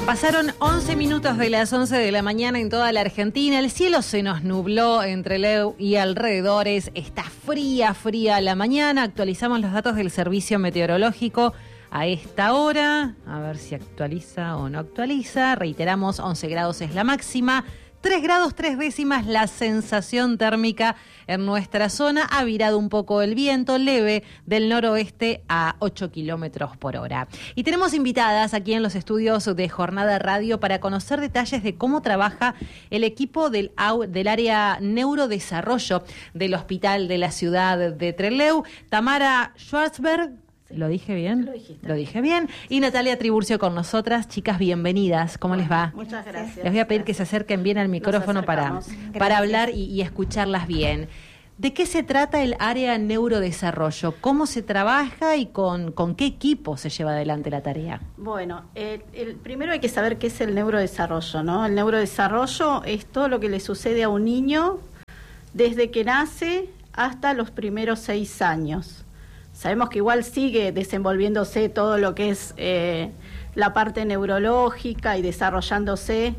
Pasaron 11 minutos de las 11 de la mañana en toda la Argentina. El cielo se nos nubló entre Trelew y alrededores. Está fría la mañana. Actualizamos los datos del servicio meteorológico a esta hora. A ver si actualiza o no actualiza. Reiteramos, 11 grados es la máxima. 3 grados 3 décimas la sensación térmica en nuestra zona. Ha virado un poco el viento leve del noroeste a 8 kilómetros por hora. Y tenemos invitadas aquí en los estudios de Jornada Radio para conocer detalles de cómo trabaja el equipo del área neurodesarrollo del hospital de la ciudad de Trelew. Tamara Schwarzberg. ¿Lo dije bien? Lo dije bien. Y Natalia Triburcio con nosotras. Chicas, bienvenidas. ¿Cómo les va? Muchas gracias. Les voy a pedir que se acerquen bien al micrófono para hablar y escucharlas bien. ¿De qué se trata el área neurodesarrollo? ¿Cómo se trabaja y con qué equipo se lleva adelante la tarea? Bueno, primero hay que saber qué es el neurodesarrollo, ¿no? El neurodesarrollo es todo lo que le sucede a un niño desde que nace hasta los primeros 6 años. Sabemos que igual sigue desenvolviéndose todo lo que es la parte neurológica y desarrollándose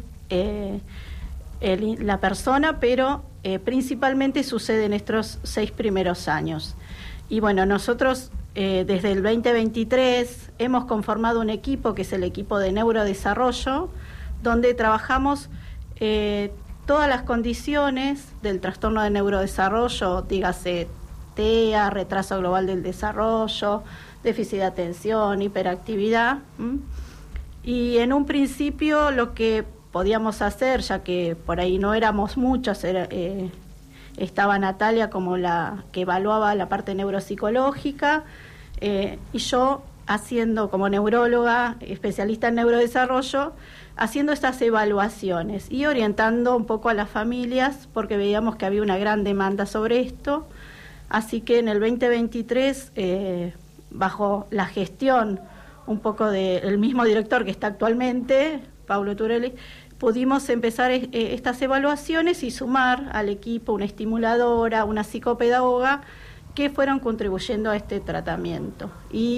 la persona, pero principalmente sucede en estos 6 primeros años. Y bueno, nosotros desde el 2023 hemos conformado un equipo que es el equipo de neurodesarrollo, donde trabajamos todas las condiciones del trastorno de neurodesarrollo, dígase TEA, retraso global del desarrollo, déficit de atención, hiperactividad. Y en un principio lo que podíamos hacer, ya que por ahí no éramos muchos, estaba Natalia como la que evaluaba la parte neuropsicológica, y yo haciendo como neuróloga, especialista en neurodesarrollo, haciendo estas evaluaciones y orientando un poco a las familias, porque veíamos que había una gran demanda sobre esto. Así que en el 2023, bajo la gestión un poco del mismo director que está actualmente, Paulo Turelli, pudimos empezar estas evaluaciones y sumar al equipo una estimuladora, una psicopedagoga, que fueron contribuyendo a este tratamiento. Y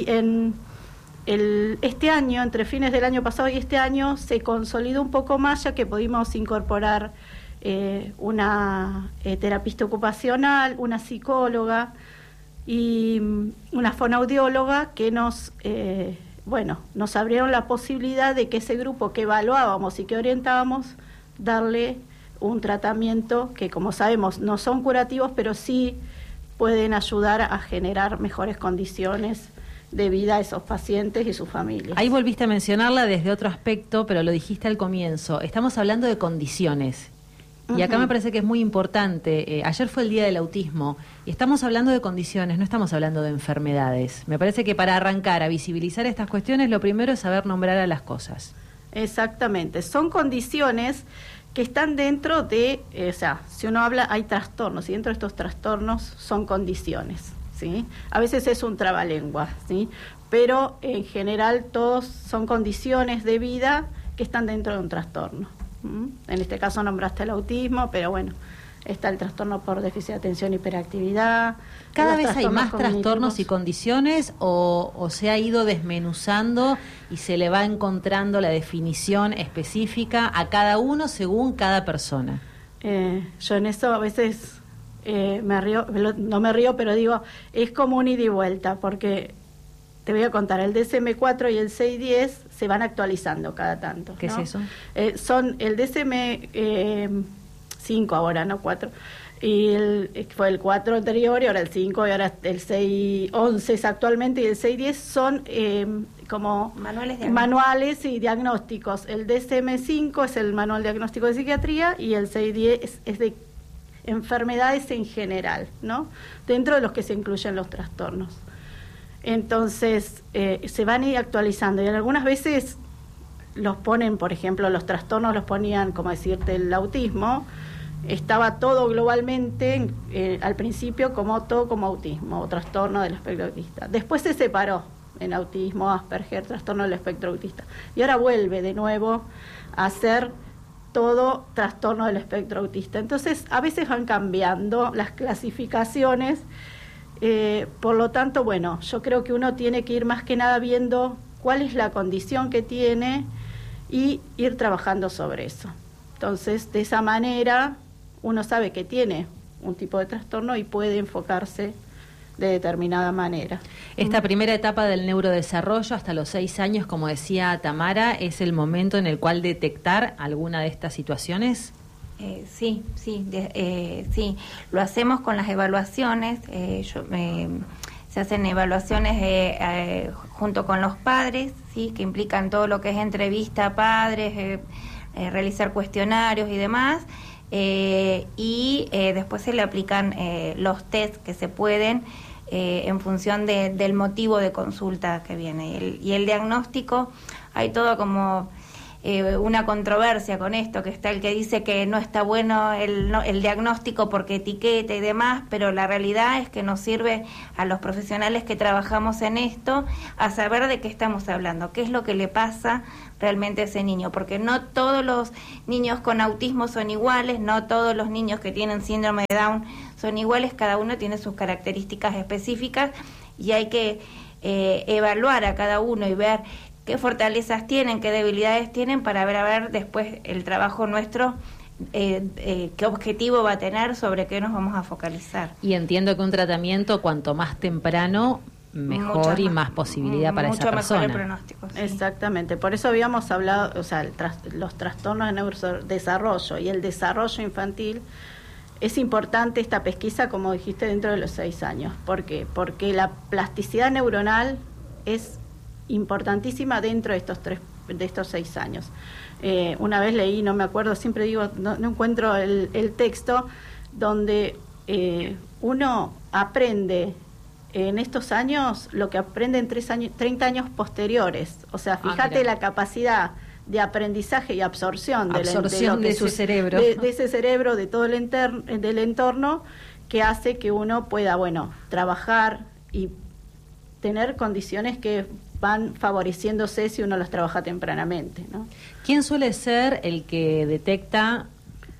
este año, entre fines del año pasado y este año, se consolidó un poco más, ya que pudimos incorporar una terapista ocupacional, una psicóloga y una fonoaudióloga que nos abrieron la posibilidad de que ese grupo que evaluábamos y que orientábamos, darle un tratamiento que, como sabemos, no son curativos, pero sí pueden ayudar a generar mejores condiciones de vida a esos pacientes y sus familias. Ahí volviste a mencionarla desde otro aspecto, pero lo dijiste al comienzo. Estamos hablando de condiciones. Y acá me parece que es muy importante. Ayer fue el Día del Autismo y estamos hablando de condiciones, no estamos hablando de enfermedades. Me parece que para arrancar a visibilizar estas cuestiones, lo primero es saber nombrar a las cosas. Exactamente. Son condiciones que están dentro de, si uno habla, hay trastornos, y dentro de estos trastornos son condiciones, ¿sí? A veces es un trabalengua, ¿sí? Pero en general todos son condiciones de vida que están dentro de un trastorno. En este caso nombraste el autismo, pero bueno, está el trastorno por déficit de atención, hiperactividad. ¿Cada vez hay más trastornos y condiciones o se ha ido desmenuzando y se le va encontrando la definición específica a cada uno según cada persona? Yo en eso a veces me río, no me río, pero digo, es como un ida y vuelta, porque te voy a contar, el DSM-4 y el 610 se van actualizando cada tanto. ¿Qué es eso? Son el DSM-5 ahora, no 4. Y fue el 4 anterior y ahora el 5 y ahora el 611 es actualmente, y el 610 son como manuales y diagnósticos. El DSM-5 es el manual diagnóstico de psiquiatría y el 610 es de enfermedades en general, ¿no? Dentro de los que se incluyen los trastornos. Entonces, se van a ir actualizando y algunas veces los ponen, por ejemplo, los trastornos los ponían, como decirte, el autismo, estaba todo globalmente al principio todo como autismo o trastorno del espectro autista. Después se separó en autismo, Asperger, trastorno del espectro autista. Y ahora vuelve de nuevo a ser todo trastorno del espectro autista. Entonces, a veces van cambiando las clasificaciones. Por lo tanto, bueno, yo creo que uno tiene que ir más que nada viendo cuál es la condición que tiene y ir trabajando sobre eso. Entonces, de esa manera, uno sabe que tiene un tipo de trastorno y puede enfocarse de determinada manera. Esta primera etapa del neurodesarrollo, hasta los 6 años, como decía Tamara, ¿es el momento en el cual detectar alguna de estas situaciones? Sí, lo hacemos con las evaluaciones. Se hacen evaluaciones junto con los padres, sí, que implican todo lo que es entrevista a padres, realizar cuestionarios y demás, y después se le aplican los test que se pueden en función del motivo de consulta que viene. Y el diagnóstico, hay todo como una controversia con esto, que está el que dice que no está bueno el diagnóstico porque etiqueta y demás, pero la realidad es que nos sirve a los profesionales que trabajamos en esto a saber de qué estamos hablando, qué es lo que le pasa realmente a ese niño, porque no todos los niños con autismo son iguales, no todos los niños que tienen síndrome de Down son iguales, cada uno tiene sus características específicas y hay que evaluar a cada uno y ver qué fortalezas tienen, qué debilidades tienen, para ver después el trabajo nuestro, qué objetivo va a tener, sobre qué nos vamos a focalizar. Y entiendo que un tratamiento cuanto más temprano, mejor y más posibilidad para esa persona. Mucho mejor el pronóstico. Sí. Exactamente, por eso habíamos hablado, o sea, los trastornos de neurodesarrollo y el desarrollo infantil. Es importante esta pesquisa, como dijiste, dentro de los 6 años. ¿Por qué? Porque la plasticidad neuronal es importantísima dentro de estos 6 años. Una vez leí, no me acuerdo, siempre digo, no encuentro el texto, donde uno aprende en estos años lo que aprende en 30 años posteriores. O sea, fíjate la capacidad de aprendizaje y absorción de su cerebro. De ese cerebro, de todo del entorno, que hace que uno pueda, trabajar y tener condiciones que van favoreciéndose si uno las trabaja tempranamente, ¿no? ¿Quién suele ser el que detecta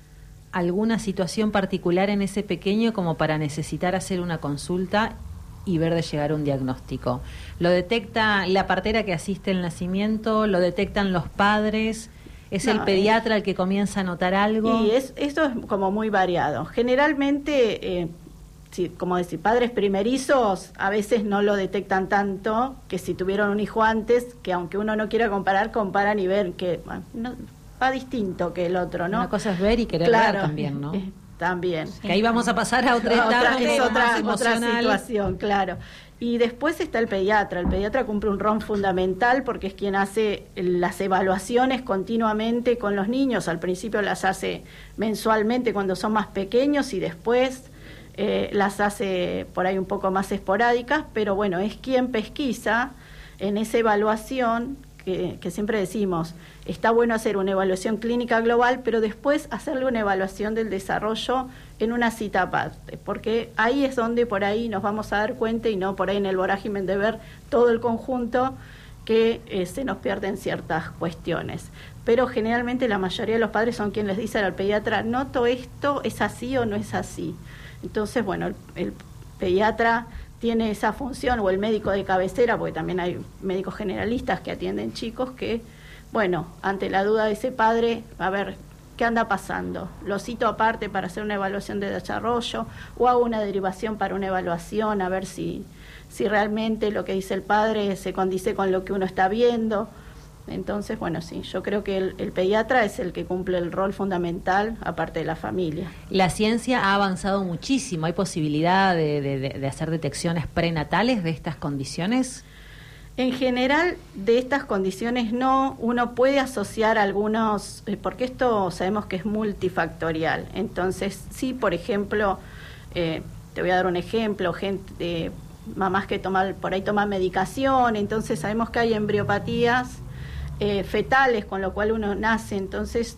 alguna situación particular en ese pequeño como para necesitar hacer una consulta y ver de llegar a un diagnóstico? ¿Lo detecta la partera que asiste al nacimiento? ¿Lo detectan los padres? ¿Es el pediatra el que comienza a notar algo? Y esto es como muy variado. Generalmente, como decir, padres primerizos a veces no lo detectan tanto que si tuvieron un hijo antes, que aunque uno no quiera comparar, comparan y ven que va distinto que el otro, ¿no? Una cosa es ver y querer ver también, ¿no? También. Que ahí vamos a pasar a otra etapa, es otra emocional. situación, claro. Y después está el pediatra. El pediatra cumple un rol fundamental porque es quien hace las evaluaciones continuamente con los niños. Al principio las hace mensualmente cuando son más pequeños y después las hace por ahí un poco más esporádicas, pero es quien pesquisa en esa evaluación que siempre decimos, está bueno hacer una evaluación clínica global, pero después hacerle una evaluación del desarrollo en una cita aparte, porque ahí es donde por ahí nos vamos a dar cuenta y no por ahí en el vorágine de ver todo el conjunto que se nos pierden ciertas cuestiones. Pero generalmente la mayoría de los padres son quienes les dicen al pediatra, noto esto, ¿es así o no es así? Entonces, el pediatra tiene esa función, o el médico de cabecera, porque también hay médicos generalistas que atienden chicos que, ante la duda de ese padre, a ver, ¿qué anda pasando? Lo cito aparte para hacer una evaluación de desarrollo, o hago una derivación para una evaluación, a ver si realmente lo que dice el padre se condice con lo que uno está viendo. Entonces, sí, yo creo que el pediatra es el que cumple el rol fundamental, aparte de la familia. La ciencia ha avanzado muchísimo. ¿Hay posibilidad de hacer detecciones prenatales de estas condiciones? En general, de estas condiciones no. Uno puede asociar algunos, porque esto sabemos que es multifactorial. Entonces, sí, por ejemplo, te voy a dar un ejemplo, mamás que por ahí toman medicación, entonces sabemos que hay embriopatías fetales, con lo cual uno nace, entonces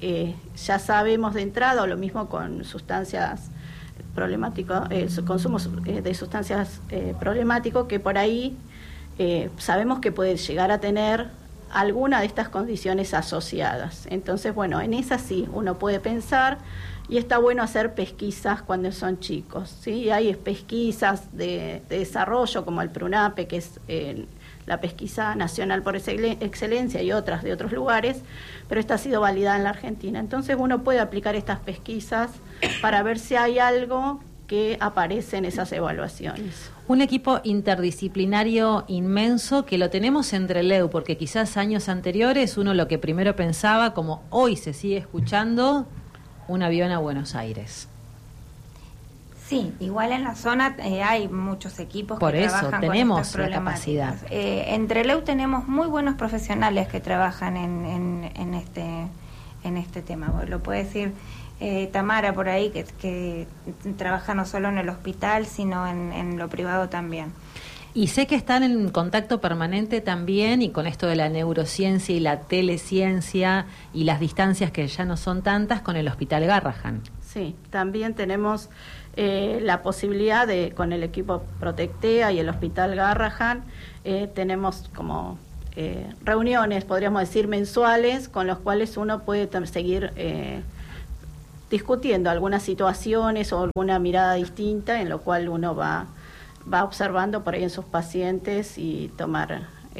ya sabemos de entrada, o lo mismo con sustancias problemáticas, consumo de sustancias problemáticos, que por ahí sabemos que puede llegar a tener alguna de estas condiciones asociadas. Entonces, en esas sí, uno puede pensar, y está bueno hacer pesquisas cuando son chicos, ¿sí? Hay pesquisas de desarrollo, como el PRUNAPE, que es la pesquisa nacional por excelencia y otras de otros lugares, pero esta ha sido validada en la Argentina. Entonces uno puede aplicar estas pesquisas para ver si hay algo que aparece en esas evaluaciones. Un equipo interdisciplinario inmenso que lo tenemos entre LEU, porque quizás años anteriores uno lo que primero pensaba, como hoy se sigue escuchando, un avión a Buenos Aires. Sí, igual en la zona hay muchos equipos por que eso trabajan tenemos con estas la problemáticas. capacidad. Entre LEU tenemos muy buenos profesionales que trabajan en este tema. Lo puede decir Tamara por ahí, que trabaja no solo en el hospital, sino en lo privado también. Y sé que están en contacto permanente también, y con esto de la neurociencia y la teleciencia y las distancias que ya no son tantas, con el Hospital Garrahan. Sí, también tenemos la posibilidad de, con el equipo Protectea y el Hospital Garrahan, tenemos como reuniones, podríamos decir, mensuales, con los cuales uno puede seguir discutiendo algunas situaciones o alguna mirada distinta, en lo cual uno va observando por ahí en sus pacientes y tomar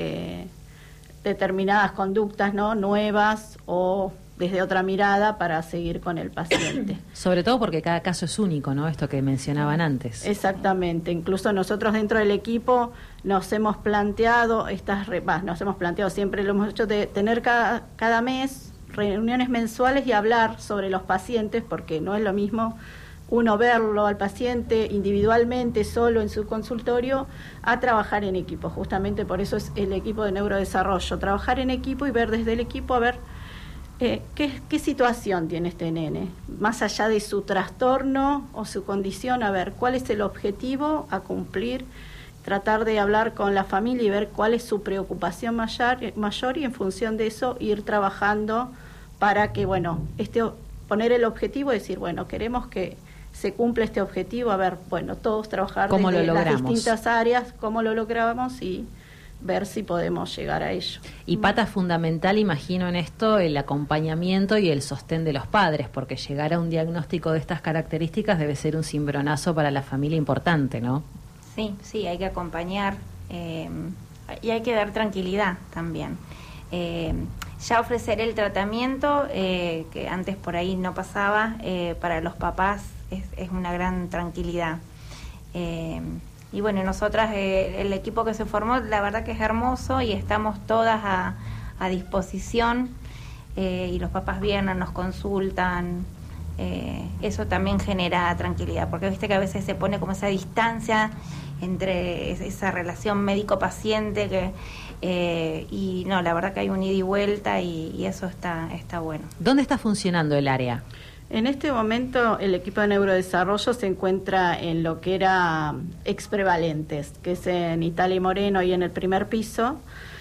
determinadas conductas, ¿no?, nuevas o desde otra mirada para seguir con el paciente. Sobre todo porque cada caso es único, ¿no? Esto que mencionaban antes. Exactamente. Incluso nosotros dentro del equipo nos hemos planteado siempre lo hemos hecho, de tener cada mes reuniones mensuales y hablar sobre los pacientes, porque no es lo mismo uno verlo al paciente individualmente, solo en su consultorio, a trabajar en equipo. Justamente por eso es el equipo de neurodesarrollo, trabajar en equipo y ver desde el equipo, a ver ¿qué situación tiene este nene? Más allá de su trastorno o su condición, a ver cuál es el objetivo a cumplir, tratar de hablar con la familia y ver cuál es su preocupación mayor y en función de eso ir trabajando para que, poner el objetivo y decir, queremos que se cumpla este objetivo, a ver, todos trabajar desde las distintas áreas, cómo lo logramos y ver si podemos llegar a ello. Y pata fundamental, imagino, en esto, el acompañamiento y el sostén de los padres, porque llegar a un diagnóstico de estas características debe ser un cimbronazo para la familia importante, ¿no? Sí, hay que acompañar y hay que dar tranquilidad también. Ya ofrecer el tratamiento, que antes por ahí no pasaba, para los papás es una gran tranquilidad. Y nosotras, el equipo que se formó, la verdad que es hermoso y estamos todas a disposición, y los papás vienen, nos consultan. Eso también genera tranquilidad, porque viste que a veces se pone como esa distancia entre esa relación médico-paciente y no, la verdad que hay un ida y vuelta y eso está bueno. ¿Dónde está funcionando el área? En este momento el equipo de neurodesarrollo se encuentra en lo que era Exprevalentes, que es en Italia y Moreno y en el primer piso.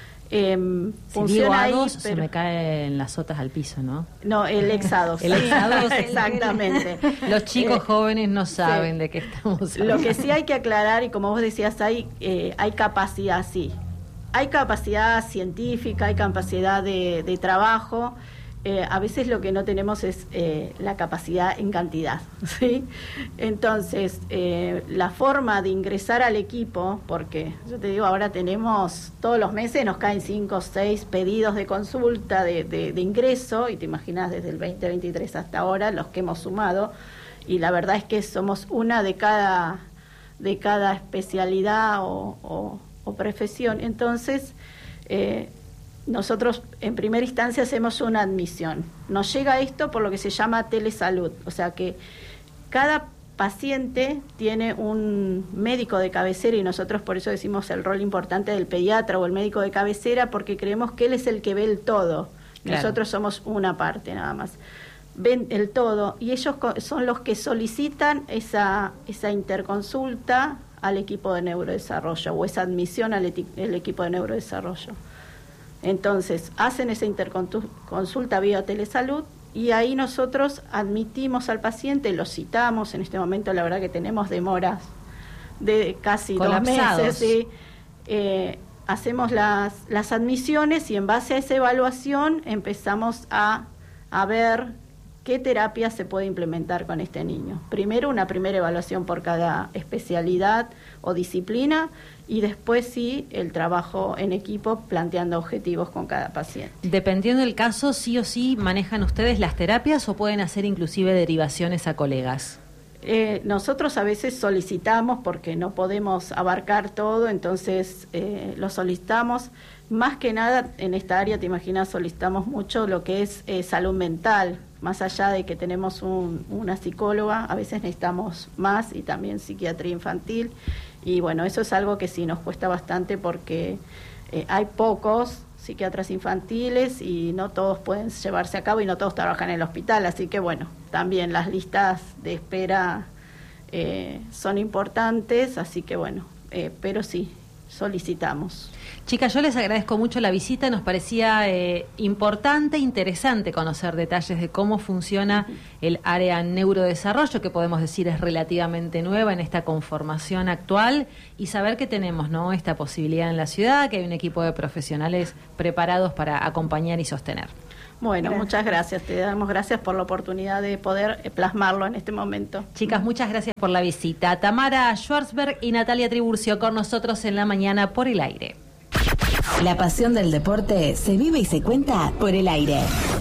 Funciona ahí, pero se me caen las sotas al piso, ¿no? No, el Exados. El Exados, exactamente. Los chicos jóvenes no saben de qué estamos hablando. Lo que sí hay que aclarar, y como vos decías, hay capacidad, sí. Hay capacidad científica, hay capacidad de trabajo. A veces lo que no tenemos es la capacidad en cantidad, ¿sí? Entonces, la forma de ingresar al equipo, porque yo te digo, ahora tenemos, todos los meses nos caen 5 o 6 pedidos de consulta, de ingreso, y te imaginas desde el 2023 hasta ahora los que hemos sumado, y la verdad es que somos una de cada especialidad o profesión. Entonces, nosotros en primera instancia hacemos una admisión. Nos llega esto por lo que se llama telesalud, o sea que cada paciente tiene un médico de cabecera, y nosotros por eso decimos el rol importante del pediatra o el médico de cabecera, porque creemos que él es el que ve el todo. Claro. Nosotros somos una parte nada más. Ven el todo y ellos son los que solicitan esa interconsulta al equipo de neurodesarrollo o esa admisión al equipo de neurodesarrollo. Entonces, hacen esa interconsulta vía telesalud y ahí nosotros admitimos al paciente, lo citamos. En este momento la verdad que tenemos demoras de casi 2 meses. ¿Sí? Hacemos las admisiones y en base a esa evaluación empezamos a ver qué terapia se puede implementar con este niño. Primero, una primera evaluación por cada especialidad o disciplina, y después sí el trabajo en equipo planteando objetivos con cada paciente. Dependiendo del caso, sí o sí manejan ustedes las terapias o pueden hacer inclusive derivaciones a colegas. Nosotros a veces solicitamos porque no podemos abarcar todo, entonces lo solicitamos. Más que nada en esta área, te imaginas, solicitamos mucho lo que es salud mental. Más allá de que tenemos una psicóloga, a veces necesitamos más, y también psiquiatría infantil. Y bueno, eso es algo que sí nos cuesta bastante porque hay pocos psiquiatras infantiles y no todos pueden llevarse a cabo y no todos trabajan en el hospital. Así que bueno, también las listas de espera son importantes, así que bueno, pero sí, solicitamos. Chicas, yo les agradezco mucho la visita, nos parecía importante, interesante conocer detalles de cómo funciona el área neurodesarrollo, que podemos decir es relativamente nueva en esta conformación actual, y saber que tenemos, ¿no?, esta posibilidad en la ciudad, que hay un equipo de profesionales preparados para acompañar y sostener. Bueno, muchas gracias, te damos gracias por la oportunidad de poder plasmarlo en este momento. Chicas, muchas gracias por la visita. Tamara Schwarzberg y Natalia Tiburcio con nosotros en la mañana por el aire. La pasión del deporte se vive y se cuenta por el aire.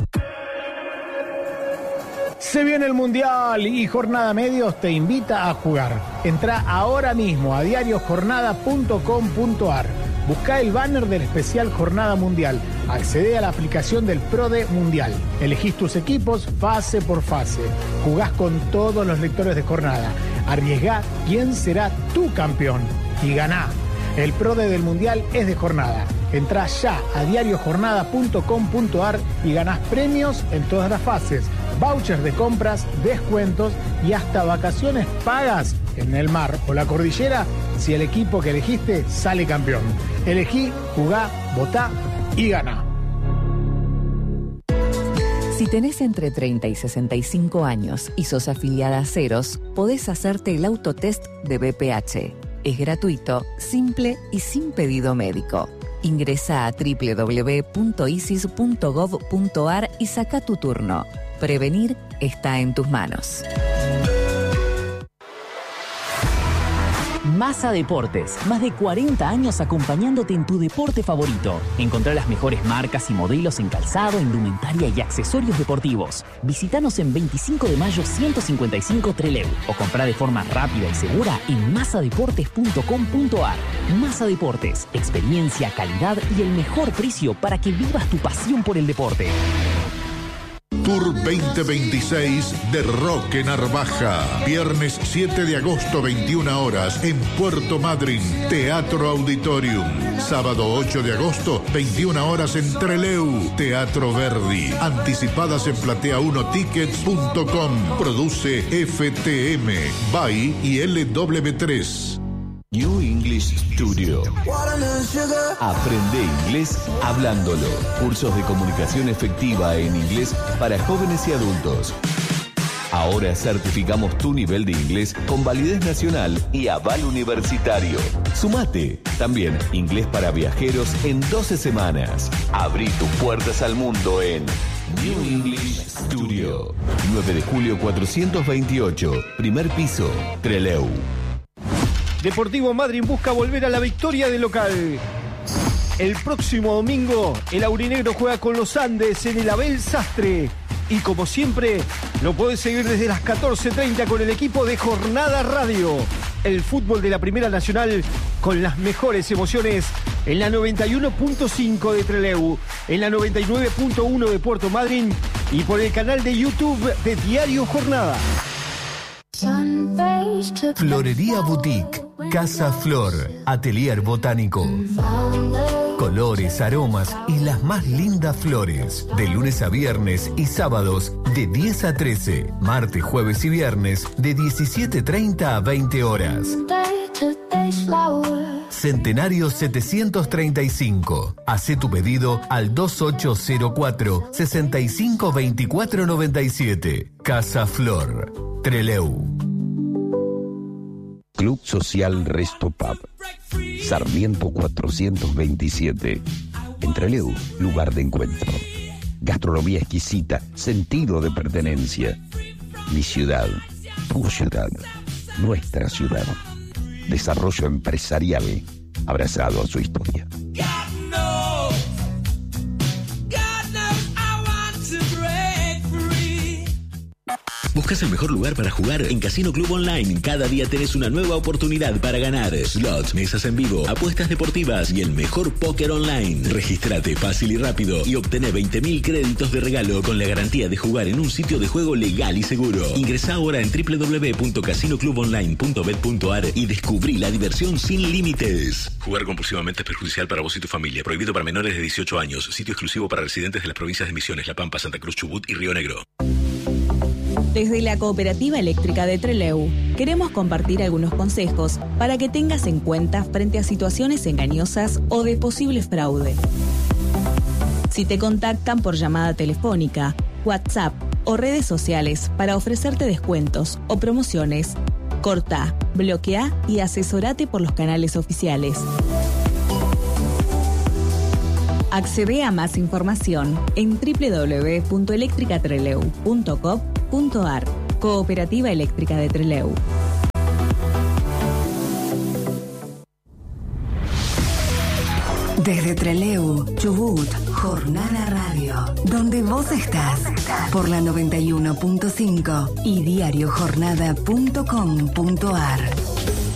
Se viene el Mundial y Jornada Medios te invita a jugar. Entrá ahora mismo a diariojornada.com.ar. Buscá el banner del especial Jornada Mundial. Accedé a la aplicación del PRODE Mundial. Elegís tus equipos fase por fase. Jugás con todos los lectores de Jornada. Arriesgá quién será tu campeón y ganá. El PRODE del Mundial es de Jornada. Entrá ya a diariojornada.com.ar y ganás premios en todas las fases, vouchers de compras, descuentos y hasta vacaciones pagas en el mar o la cordillera si el equipo que elegiste sale campeón. Elegí, jugá, votá y ganá. Si tenés entre 30 y 65 años y sos afiliada a Ceros, podés hacerte el autotest de BPH. Es gratuito, simple y sin pedido médico. Ingresa a www.isis.gov.ar y saca tu turno. Prevenir está en tus manos. Massa Deportes, más de 40 años acompañándote en tu deporte favorito. Encontrá las mejores marcas y modelos en calzado, indumentaria y accesorios deportivos. Visítanos en 25 de mayo 155 Trelew o comprá de forma rápida y segura en massadeportes.com.ar. Massa Deportes, experiencia, calidad y el mejor precio para que vivas tu pasión por el deporte. Tour 2026 de Roque Narvaja. Viernes 7 de agosto, 21 horas, en Puerto Madryn, Teatro Auditorium. Sábado 8 de agosto, 21 horas, en Trelew, Teatro Verdi. Anticipadas en platea1tickets.com. Produce FTM, BAI y LW3. New English Studio. Aprende inglés hablándolo. Cursos de comunicación efectiva en inglés para jóvenes y adultos. Ahora certificamos tu nivel de inglés con validez nacional y aval universitario. Sumate. También inglés para viajeros en 12 semanas. Abrí tus puertas al mundo en New English Studio. 9 de julio 428. Primer piso, Trelew. Deportivo Madryn busca volver a la victoria de local. El próximo domingo, el aurinegro juega con los Andes en el Abel Sastre. Y como siempre, lo podés seguir desde las 14:30 con el equipo de Jornada Radio. El fútbol de la Primera Nacional con las mejores emociones en la 91.5 de Trelew, en la 99.1 de Puerto Madryn y por el canal de YouTube de Diario Jornada. Florería Boutique, Casa Flor, Atelier Botánico. Colores, aromas y las más lindas flores. De lunes a viernes y sábados de 10 a 13. Martes, jueves y viernes de 17:30 a 20 horas. Centenario 735. Hacé tu pedido al 2804-652497. Casa Flor, Trelew. Club Social Resto Pub, Sarmiento 427, en Trelew, lugar de encuentro. gastronomía exquisita, sentido de pertenencia. Mi ciudad, tu ciudad, nuestra ciudad. Desarrollo empresarial abrazado a su historia. ¿Buscas el mejor lugar para jugar? En Casino Club Online, cada día tenés una nueva oportunidad para ganar. Slots, mesas en vivo, apuestas deportivas y el mejor póker online. Regístrate fácil y rápido y obtené 20.000 créditos de regalo con la garantía de jugar en un sitio de juego legal y seguro. Ingresá ahora en www.casinoclubonline.bet.ar y descubrí la diversión sin límites. Jugar compulsivamente es perjudicial para vos y tu familia. Prohibido para menores de 18 años. Sitio exclusivo para residentes de las provincias de Misiones, La Pampa, Santa Cruz, Chubut y Río Negro. Desde la Cooperativa Eléctrica de Trelew, queremos compartir algunos consejos para que tengas en cuenta frente a situaciones engañosas o de posible fraude. Si te contactan por llamada telefónica, WhatsApp o redes sociales para ofrecerte descuentos o promociones, corta, bloquea y asesorate por los canales oficiales. Accede a más información en www.electricatrelew.com.ar. Cooperativa Eléctrica de Trelew. Desde Trelew, Chubut, Jornada Radio, donde vos estás, por la 91.5 y diariojornada.com.ar.